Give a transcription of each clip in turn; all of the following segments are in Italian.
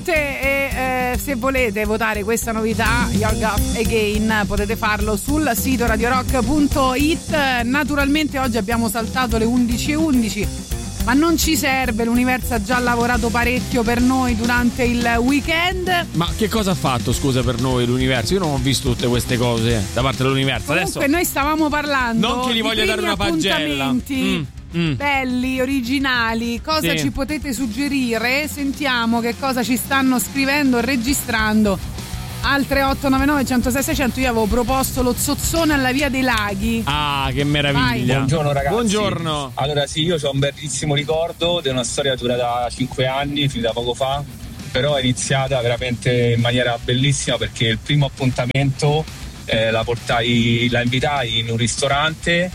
assolutamente. E se volete votare questa novità, Your God Again, potete farlo sul sito radiorock.it. Naturalmente oggi abbiamo saltato le 11:11, ma non ci serve, l'Universo ha già lavorato parecchio per noi durante il weekend. Ma che cosa ha fatto, scusa, per noi l'Universo? Io non ho visto tutte queste cose da parte dell'Universo. Comunque adesso noi stavamo parlando, non che gli voglia dare una pagella, belli, originali. Cosa sì. ci potete suggerire? Sentiamo che cosa ci stanno scrivendo, registrando. Al 3899 106 600 io avevo proposto lo zozzone alla Via dei Laghi. Ah, che meraviglia. Vai. Buongiorno ragazzi. Buongiorno. Allora sì, io ho un bellissimo ricordo di una storia durata 5 anni, finita poco fa, però è iniziata veramente in maniera bellissima, perché il primo appuntamento la invitai in un ristorante,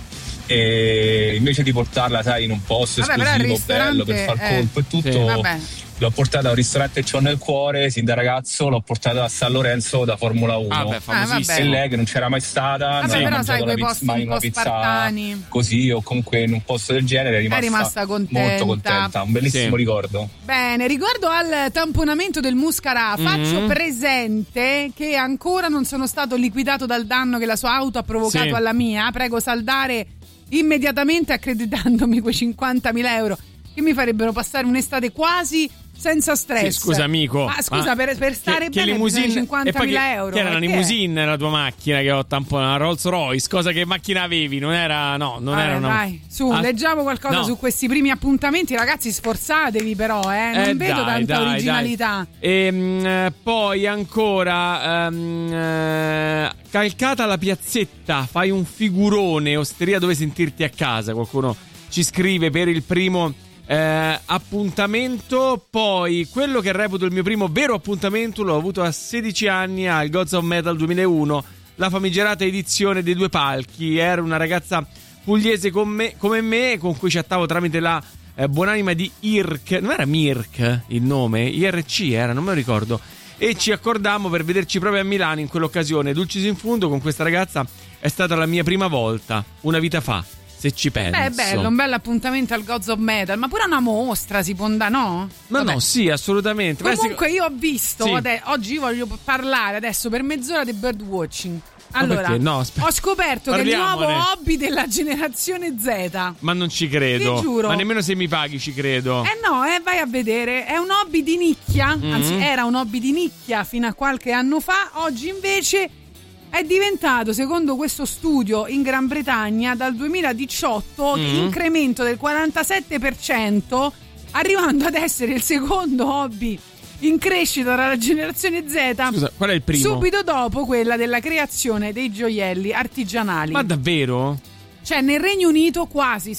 e invece di portarla, sai, in un posto esclusivo, bello per far colpo e tutto, sì. L'ho portata a un ristorante che ho nel cuore, sin da ragazzo, l'ho portata a San Lorenzo da Formula 1. Famosissimo. E lei che non c'era mai stata, non però ha sai, mangiato quei posti mai un una po' pizza spartani così, o comunque in un posto del genere, è rimasta contenta. molto contenta. Un bellissimo ricordo. Bene, riguardo al tamponamento del Muscarà, faccio presente che ancora non sono stato liquidato dal danno che la sua auto ha provocato alla mia. Prego saldare immediatamente accreditandomi quei 50.000 euro che mi farebbero passare un'estate quasi senza stress. Sì, scusa amico. Ma scusa, per stare bene bisogna 50.000 euro. Che era una limousine la tua macchina che ho tamponato, una Rolls Royce, cosa che macchina avevi? Non era, no, non era una... Dai, su, leggiamo qualcosa su questi primi appuntamenti, ragazzi, sforzatevi però, non vedo tanta originalità. E poi ancora calcata la piazzetta, fai un figurone, osteria dove sentirti a casa, qualcuno ci scrive per il primo appuntamento. Poi quello che reputo il mio primo vero appuntamento l'ho avuto a 16 anni al Gods of Metal 2001, la famigerata edizione dei 2 palchi. Era una ragazza pugliese come me, con cui chattavo tramite la buonanima di IRC, non era Mirk il nome, IRC era, non me lo ricordo, e ci accordammo per vederci proprio a Milano in quell'occasione. Dulcis in fundo, con questa ragazza è stata la mia prima volta, una vita fa, se ci penso. Beh, è bello, un bel appuntamento al Gods of Metal, ma pure una mostra si può andare, no? Ma no, sì, assolutamente. Comunque io ho visto, oggi voglio parlare adesso per mezz'ora di birdwatching. Allora, ho scoperto che è il nuovo hobby della generazione Z. Ma non ci credo. Ti giuro. Ma nemmeno se mi paghi ci credo. No, vai a vedere. È un hobby di nicchia. Anzi, era un hobby di nicchia fino a qualche anno fa. Oggi invece è diventato, secondo questo studio in Gran Bretagna, dal 2018 incremento del 47%, arrivando ad essere il secondo hobby in crescita tra la generazione Z. Scusa, qual è il primo? Subito dopo quella della creazione dei gioielli artigianali. Ma davvero? Cioè, nel Regno Unito quasi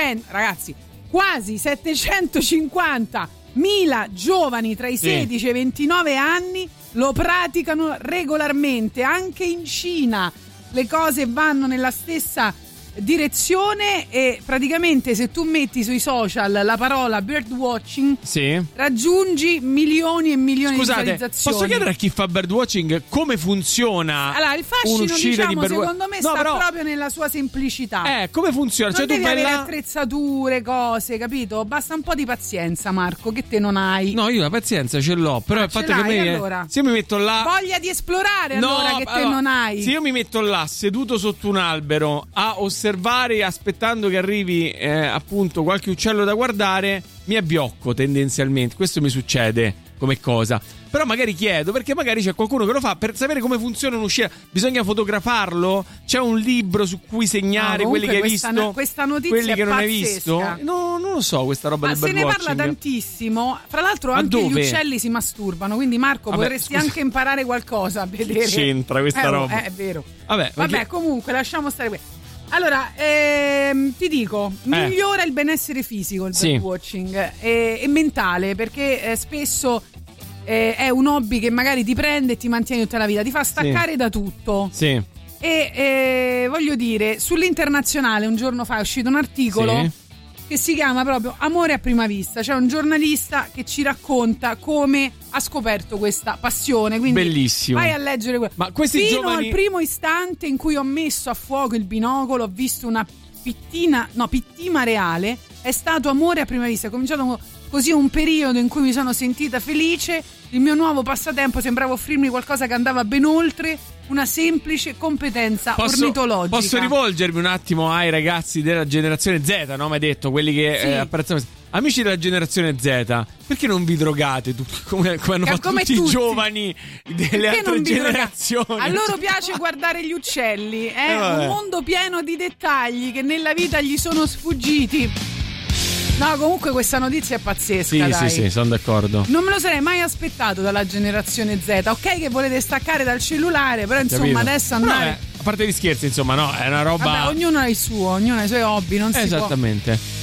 750.000 giovani tra i 16 e i 29 anni lo praticano regolarmente. Anche in Cina le cose vanno nella stessa direzione, e praticamente se tu metti sui social la parola birdwatching raggiungi milioni e milioni di visualizzazioni. Posso chiedere a chi fa birdwatching come funziona? Allora, il fascino, diciamo, secondo me sta proprio nella sua semplicità. Come funziona? Non devi avere attrezzature, cose, capito? Basta un po' di pazienza, Marco, che te non hai. No, io la pazienza ce l'ho, però il fatto che me allora. se io mi metto là, voglia di esplorare, allora, che te non hai. Se io mi metto là seduto sotto un albero a osservare, aspettando che arrivi appunto qualche uccello da guardare, mi abbiocco tendenzialmente. Questo mi succede come cosa. Però magari chiedo, perché magari c'è qualcuno che lo fa per sapere come funziona un'uscita. Bisogna fotografarlo? C'è un libro su cui segnare quelli che hai visto? Questa notizia quelli che non pazzesca. hai visto? No, non lo so, questa roba del birdwatching. Ma se ne parla tantissimo. Fra l'altro anche gli uccelli si masturbano, quindi Marco, potresti anche imparare qualcosa a vedere. Che c'entra questa roba? È vero. Vabbè, comunque lasciamo stare qui. Allora, ti dico, migliora il benessere fisico il birdwatching e mentale, perché spesso è un hobby che magari ti prende e ti mantiene tutta la vita, ti fa staccare da tutto. Sì. E voglio dire, sull'Internazionale un giorno fa è uscito un articolo che si chiama proprio Amore a prima vista. C'è un giornalista che ci racconta come ha scoperto questa passione, quindi bellissimo. Vai a leggere Ma questi fino giovani... al primo istante in cui ho messo a fuoco il binocolo, ho visto una pittima reale. È stato amore a prima vista. Ho cominciato così un periodo in cui mi sono sentita felice. Il mio nuovo passatempo sembrava offrirmi qualcosa che andava ben oltre una semplice competenza ornitologica. Posso rivolgermi un attimo ai ragazzi della generazione Z, no? Mi hai detto, quelli che apprezzano. Amici della generazione Z, perché non vi drogate come hanno fatto tutti i giovani delle altre generazioni? A loro piace guardare gli uccelli, un mondo pieno di dettagli che nella vita gli sono sfuggiti. No, comunque questa notizia è pazzesca, dai. Sì, sono d'accordo. Non me lo sarei mai aspettato dalla generazione Z. Ok che volete staccare dal cellulare, però insomma Capito. adesso andare... a parte gli scherzi, insomma, no, è una roba... Vabbè, ognuno ha il suo, ognuno ha i suoi hobby, non si può... Esattamente.